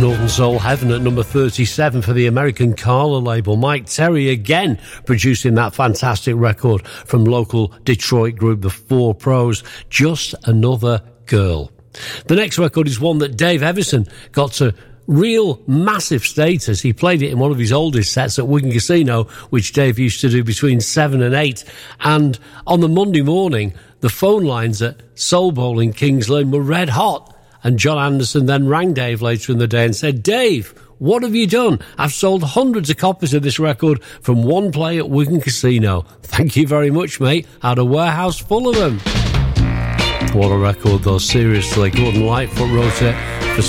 Northern Soul Heaven at number 37 for the American Carla label. Mike Terry again producing that fantastic record from local Detroit group The Four Pros, Just Another Girl. The next record is one that Dave Evison got to real massive status. He played it in one of his oldest sets at Wigan Casino, which Dave used to do between 7 and 8. And on the Monday morning, the phone lines at Soul Bowl in Kings Lynn were red hot. And John Anderson then rang Dave later in the day and said, "Dave, what have you done? I've sold hundreds of copies of this record from one play at Wigan Casino. Thank you very much, mate. I had a warehouse full of them." What a record, though, seriously. Gordon Lightfoot wrote it for